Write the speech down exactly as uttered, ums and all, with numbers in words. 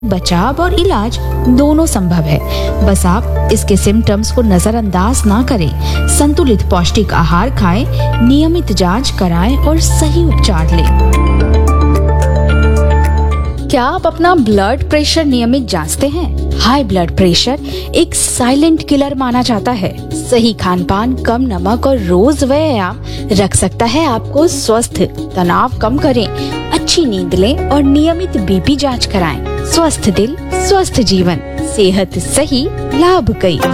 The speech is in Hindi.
बचाव और इलाज दोनों संभव है। बस आप इसके सिम्टम्स को नजरअंदाज ना करें। संतुलित पौष्टिक आहार खाएं, नियमित जांच कराएं और सही उपचार लें। क्या आप अपना ब्लड प्रेशर नियमित जांचते हैं? हाई ब्लड प्रेशर एक साइलेंट किलर माना जाता है। सही खान पान, कम नमक और रोज व्यायाम रख सकता है आपको स्वस्थ। तनाव कम करें, अच्छी नींद लें और नियमित बीपी जांच कराएं। स्वस्थ दिल, स्वस्थ जीवन, सेहत सही, लाभ कई।